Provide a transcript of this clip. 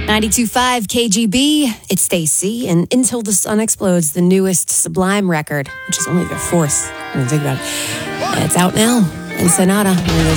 92.5 KGB, it's Stacy, and Until the Sun Explodes, the newest Sublime record, which is only their fourth. I mean, think about it. It's out now in Sonata.